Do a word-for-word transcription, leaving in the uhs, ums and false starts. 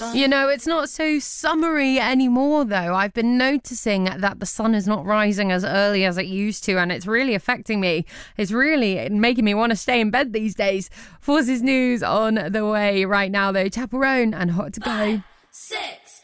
You know, it's not so summery anymore, though. I've been noticing that the sun is not rising as early as it used to, and it's really affecting me. It's really making me want to stay in bed these days. Forces News on the way right now, though. Chaperone and Hot to Go. Six.